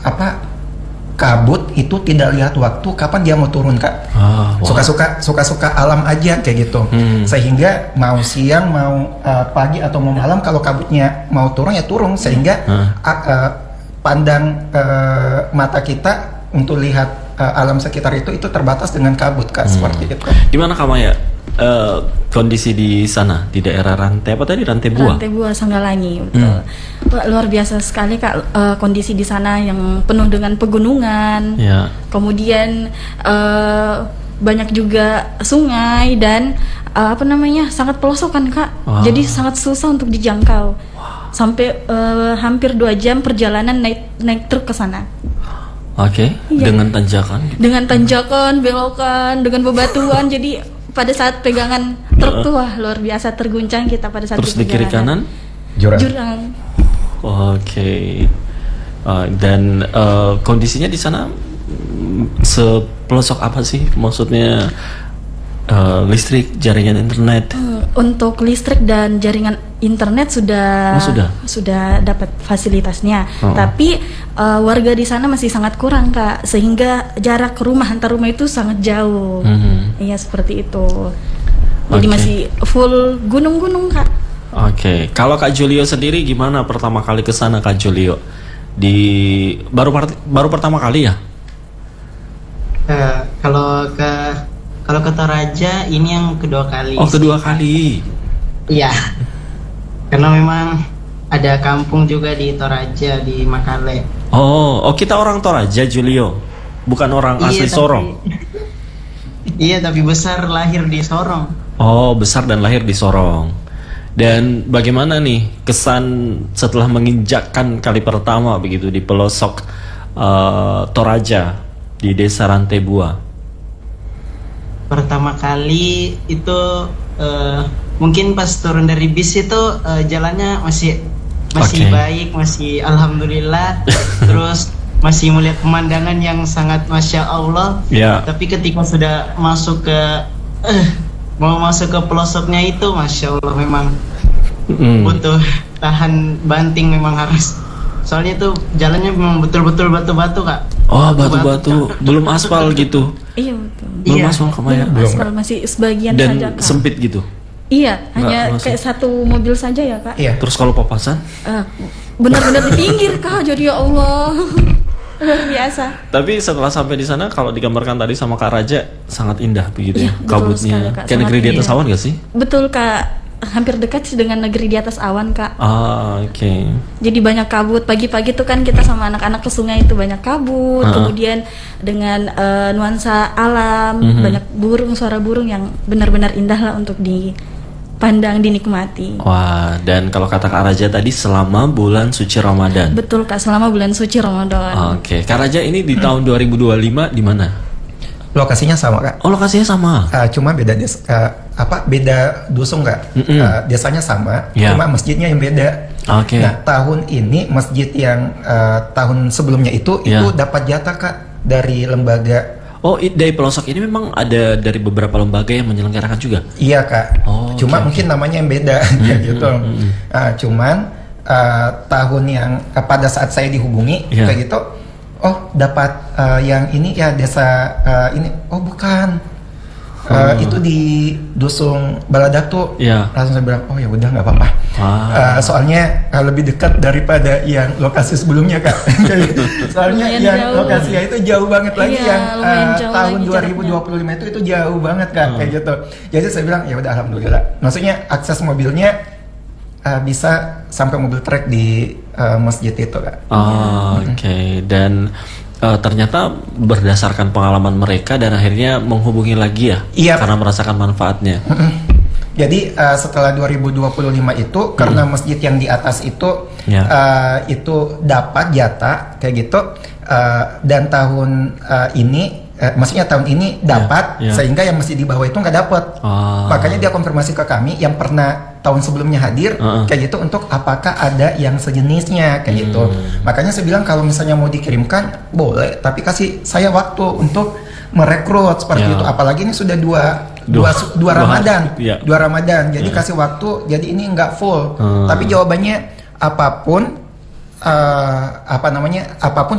kabut itu tidak lihat waktu kapan dia mau turun, Kak. Suka-suka alam aja kayak gitu. Sehingga mau siang, mau pagi atau mau malam, kalau kabutnya mau turun ya turun, sehingga pandang mata kita untuk lihat alam sekitar itu terbatas dengan kabut, Kak. Seperti itu. Gimana Kak Maya? Kondisi di sana, di daerah Rantai Bua? Rantai Bua, Sanggalangi, betul. Wah, luar biasa sekali, Kak, kondisi di sana yang penuh dengan pegunungan. Kemudian banyak juga sungai dan sangat pelosokan, Kak. Jadi sangat susah untuk dijangkau. Sampai hampir 2 jam perjalanan naik truk ke sana. Dengan tanjakan? Dengan tanjakan, belokan, dengan bebatuan. Jadi pada saat pegangan truk tuh luar biasa terguncang kita pada saat. Terus di kiri kanan? Jurang. Dan kondisinya di sana sepelosok apa sih? Maksudnya listrik, jaringan internet? Untuk listrik dan jaringan internet sudah dapat fasilitasnya. Tapi warga di sana masih sangat kurang, Kak, sehingga jarak antar rumah itu sangat jauh. Iya, seperti itu. Jadi masih full gunung-gunung, Kak. Kalau Kak Julio sendiri gimana pertama kali ke sana, Kak Julio? Baru pertama kali ya? Kalau ke Toraja ini yang kedua kali. Kedua kali. Iya. Karena memang ada kampung juga di Toraja, di Makale. Kita orang Toraja, Julio. Bukan orang asli Sorong. Iya, tapi besar lahir di Sorong. Besar dan lahir di Sorong. Dan bagaimana nih kesan setelah menginjakkan kali pertama begitu di pelosok Toraja di Desa Rantai Bua? Pertama kali itu mungkin pas turun dari bis itu jalannya masih baik, masih alhamdulillah. Terus masih melihat pemandangan yang sangat masya Allah. Tapi ketika sudah masuk ke mau masuk ke pelosoknya itu masya Allah memang butuh tahan banting, memang harus. Soalnya itu jalannya memang betul-betul batu-batu, Kak. Batu-batu, belum aspal gitu. Iya, betul. Belum aspal, Kak. Aspal masih sebagian dan saja, Kak. Sempit gitu. Iya, hanya kayak satu mobil saja ya, Kak. Terus kalau papasan? Benar-benar di pinggir, Kak. Jadi ya Allah. Luar biasa. Tapi setelah sampai di sana, kalau digambarkan tadi sama Kak Raja, sangat indah begitu ya, kabutnya. Sekali, Kak. Kayak negeri di atas awan gak sih? Betul, Kak. Hampir dekat sih dengan negeri di atas awan, Kak. Jadi banyak kabut. Pagi-pagi tuh kan kita sama anak-anak ke sungai itu banyak kabut. Kemudian dengan nuansa alam, banyak burung, suara burung yang benar-benar indah lah untuk dipandang, dinikmati. Dan kalau kata Kak Raja tadi selama bulan suci Ramadan. Betul, Kak, selama bulan suci Ramadan. Kak Raja ini di tahun 2025 di mana? Lokasinya sama, Kak. Lokasinya sama. Cuma beda beda dusun, Kak. Desanya sama, cuma masjidnya yang beda. Nah, tahun ini masjid yang tahun sebelumnya itu dapat jatah, Kak, dari lembaga. Dari pelosok ini memang ada dari beberapa lembaga yang menyelenggarakan juga. Iya, Kak. Cuma mungkin namanya yang beda gitu. Cuman tahun yang pada saat saya dihubungi kayak gitu, dapat yang ini ya desa ini. Bukan. Itu di dusun Baladatu. Langsung saya bilang, ya udah nggak apa-apa. Soalnya lebih dekat daripada yang lokasi sebelumnya, Kak. Soalnya yang lokasinya itu jauh banget lagi, yang tahun 2025 itu jauh banget, Kak, kayak gitu. Jadi saya bilang ya udah alhamdulillah. Maksudnya akses mobilnya bisa sampai mobil trek di masjid itu, Kak. Dan ternyata berdasarkan pengalaman mereka dan akhirnya menghubungi lagi ya, karena merasakan manfaatnya. Jadi setelah 2025 itu karena masjid yang di atas itu itu dapat jatah kayak gitu, dan tahun ini maksudnya tahun ini dapat, sehingga yang masjid di bawah itu nggak dapat. Makanya dia konfirmasi ke kami yang pernah tahun sebelumnya hadir kayak gitu, untuk apakah ada yang sejenisnya kayak gitu. Makanya saya bilang kalau misalnya mau dikirimkan boleh, tapi kasih saya waktu untuk merekrut seperti itu. Apalagi ini sudah dua Ramadan, dua Ramadan. Jadi kasih waktu. Jadi ini nggak full. Tapi jawabannya apapun, apapun